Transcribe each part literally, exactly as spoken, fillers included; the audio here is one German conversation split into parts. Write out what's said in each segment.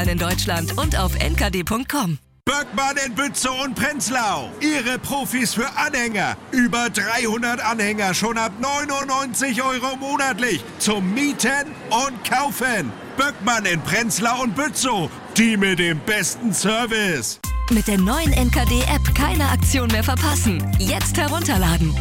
überall in Deutschland und auf n k d punkt com. Böckmann in Bützow und Prenzlau. Ihre Profis für Anhänger. Über dreihundert Anhänger schon ab neunundneunzig Euro monatlich. Zum Mieten und Kaufen. Böckmann in Prenzlau und Bützow. Die mit dem besten Service. Mit der neuen N K D-App keine Aktion mehr verpassen. Jetzt herunterladen.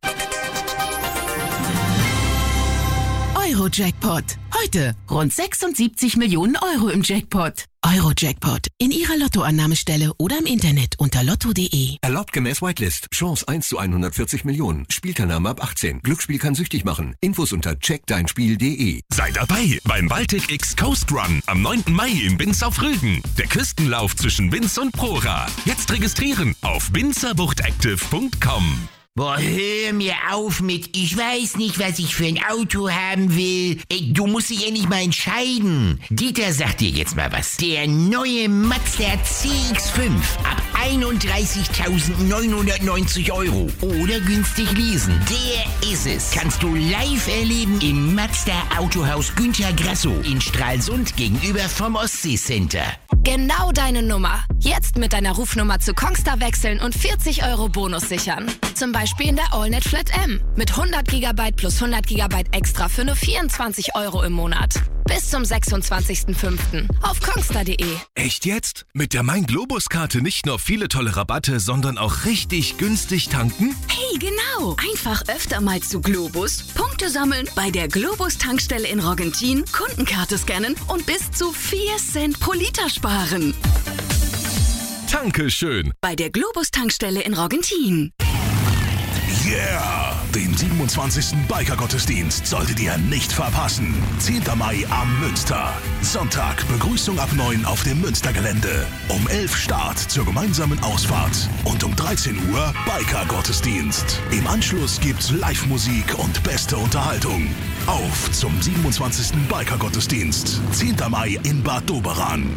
Euro-Jackpot. Heute rund sechsundsiebzig Millionen Euro im Jackpot. Euro-Jackpot. In Ihrer Lottoannahmestelle oder im Internet unter lotto punkt de. Erlaubt gemäß Whitelist. Chance eins zu hundertvierzig Millionen. Spielteilnahme ab achtzehn. Glücksspiel kann süchtig machen. Infos unter check dein spiel punkt de. Sei dabei beim Baltic X Coast Run am neunten Mai in Binz auf Rügen. Der Küstenlauf zwischen Binz und Prora. Jetzt registrieren auf binzerbuchtactive punkt com. Boah, hör mir auf mit, ich weiß nicht, was ich für ein Auto haben will. Ey, du musst dich endlich mal entscheiden. Dieter sagt dir jetzt mal was. Der neue Mazda C X fünf ab einunddreißigtausendneunhundertneunzig Euro. Oder günstig leasen. Der ist es. Kannst du live erleben im Mazda Autohaus Günter Grasso in Stralsund gegenüber vom Ostsee Center. Genau deine Nummer. Jetzt mit deiner Rufnummer zu Kongstar wechseln und vierzig Euro Bonus sichern. Zum Beispiel in der AllNet Flat M. Mit hundert Gigabyte plus hundert Gigabyte extra für nur vierundzwanzig Euro im Monat. Bis zum sechsundzwanzigsten fünften auf kongstar punkt de. Echt jetzt? Mit der Mein Globus-Karte nicht nur viele tolle Rabatte, sondern auch richtig günstig tanken? Hey, genau! Einfach öfter mal zu Globus, Punkte sammeln, bei der Globus-Tankstelle in Roggentin, Kundenkarte scannen und bis zu vier Cent pro Liter sparen. Danke schön! Bei der Globus-Tankstelle in Roggentin. Yeah! Den siebenundzwanzigsten Biker-Gottesdienst solltet ihr nicht verpassen. zehnten Mai am Münster. Sonntag Begrüßung ab neun auf dem Münstergelände. Um elf Start zur gemeinsamen Ausfahrt. Und um dreizehn Uhr Biker-Gottesdienst. Im Anschluss gibt's Live-Musik und beste Unterhaltung. Auf zum siebenundzwanzigsten Biker-Gottesdienst. zehnten Mai in Bad Doberan.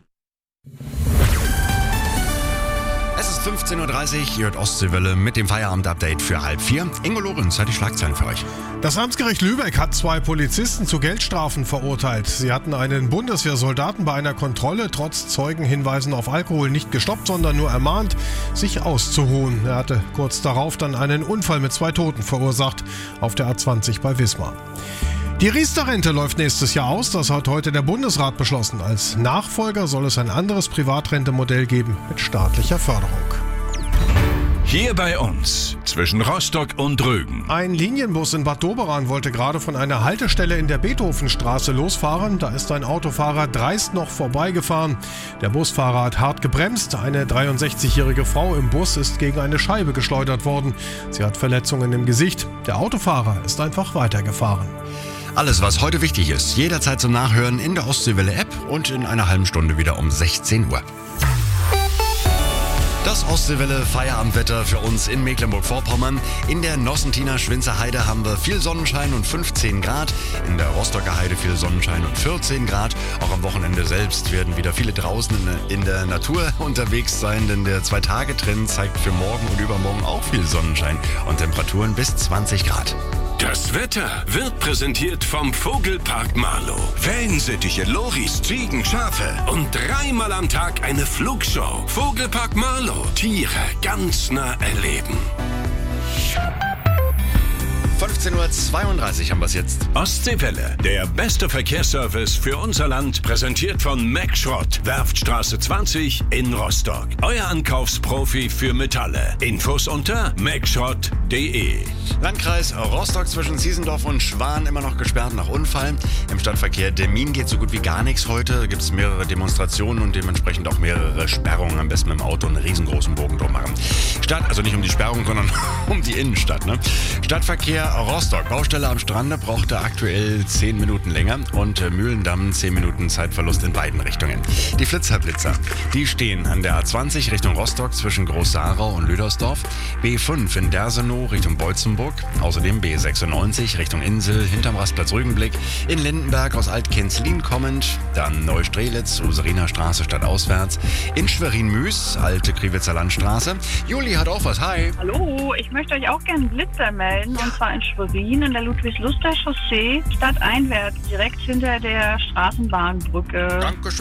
Es ist fünfzehn Uhr dreißig, ihr hört Ostseewelle mit dem Feierabend-Update für halb vier. Ingo Lorenz hat die Schlagzeilen für euch. Das Amtsgericht Lübeck hat zwei Polizisten zu Geldstrafen verurteilt. Sie hatten einen Bundeswehrsoldaten bei einer Kontrolle trotz Zeugenhinweisen auf Alkohol nicht gestoppt, sondern nur ermahnt, sich auszuruhen. Er hatte kurz darauf dann einen Unfall mit zwei Toten verursacht auf der A zwanzig bei Wismar. Die Riester-Rente läuft nächstes Jahr aus, das hat heute der Bundesrat beschlossen. Als Nachfolger soll es ein anderes Privatrentemodell geben mit staatlicher Förderung. Hier bei uns, zwischen Rostock und Rügen. Ein Linienbus in Bad Doberan wollte gerade von einer Haltestelle in der Beethovenstraße losfahren. Da ist ein Autofahrer dreist noch vorbeigefahren. Der Busfahrer hat hart gebremst. Eine dreiundsechzigjährige Frau im Bus ist gegen eine Scheibe geschleudert worden. Sie hat Verletzungen im Gesicht. Der Autofahrer ist einfach weitergefahren. Alles, was heute wichtig ist, jederzeit zum Nachhören in der Ostseewelle-App und in einer halben Stunde wieder um sechzehn Uhr. Das Ostseewelle-Feierabendwetter für uns in Mecklenburg-Vorpommern. In der Nossentiner Schwinzer Heide haben wir viel Sonnenschein und fünfzehn Grad. In der Rostocker Heide viel Sonnenschein und vierzehn Grad. Auch am Wochenende selbst werden wieder viele draußen in der Natur unterwegs sein, denn der Zwei-Tage-Trend zeigt für morgen und übermorgen auch viel Sonnenschein und Temperaturen bis zwanzig Grad. Das Wetter wird präsentiert vom Vogelpark Marlow. Wellensittiche, Loris, Ziegen, Schafe und dreimal am Tag eine Flugshow. Vogelpark Marlow. Tiere ganz nah erleben. fünfzehn Uhr zweiunddreißig haben wir es jetzt. Ostseewelle, der beste Verkehrsservice für unser Land, präsentiert von Mack Schrott, Werftstraße zwanzig in Rostock. Euer Ankaufsprofi für Metalle. Infos unter mackschrott punkt de. Landkreis Rostock zwischen Ziesendorf und Schwan immer noch gesperrt nach Unfall. Im Stadtverkehr Demmin geht so gut wie gar nichts heute. Da gibt es mehrere Demonstrationen und dementsprechend auch mehrere Sperrungen. Am besten mit dem Auto einen riesengroßen Bogen drum machen. Stadt, also nicht um die Sperrung, sondern um die Innenstadt. Ne? Stadtverkehr Rostock. Baustelle am Strande brauchte aktuell zehn Minuten länger und Mühlendamm zehn Minuten Zeitverlust in beiden Richtungen. Die Flitzerblitzer, die stehen an der A zwanzig Richtung Rostock zwischen Groß-Sarau und Lüdersdorf, B fünf in Dersenow Richtung Beutzenburg, außerdem B sechsundneunzig Richtung Insel hinterm Rastplatz Rügenblick, in Lindenberg aus Alt-Kenzlin kommend, dann Neustrelitz, Useriner Straße stadtauswärts, in Schwerin-Müs, Alte Kriwitzer Landstraße. Juli hat auch was, hi. Hallo, ich möchte euch auch gerne einen Blitzer melden, und zwar in Schwerin in der Ludwig-Luster-Chaussee, stadteinwärts, direkt hinter der Straßenbahnbrücke. Dankeschön.